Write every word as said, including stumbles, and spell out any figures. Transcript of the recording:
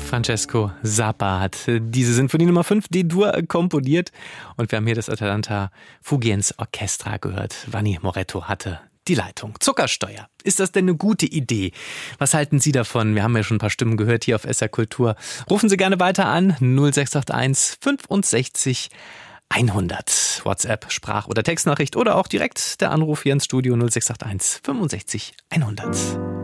Francesco Zappa hat diese Sinfonie Nummer fünf D-Dur komponiert und wir haben hier das Atalanta Fugiens Orchestra gehört. Vanni Moretto hatte die Leitung. Zuckersteuer. Ist das denn eine gute Idee? Was halten Sie davon? Wir haben ja schon ein paar Stimmen gehört hier auf S R Kultur. Rufen Sie gerne weiter an null sechs acht eins fünfundsechzig hundert. WhatsApp, Sprach- oder Textnachricht oder auch direkt der Anruf hier ins Studio null sechs acht eins fünfundsechzig hundert.